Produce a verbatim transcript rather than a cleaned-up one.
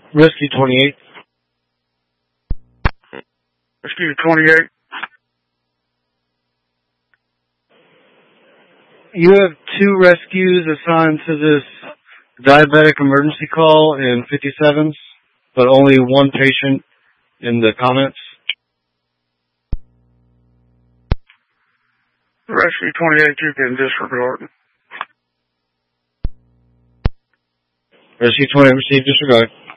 Rescue twenty-eight. Rescue twenty-eight. You have two rescues assigned to this diabetic emergency call in fifty-sevens, but only one patient in the comments. Rescue twenty-eight, you can disregard. Rescue twenty-eight, received, disregard.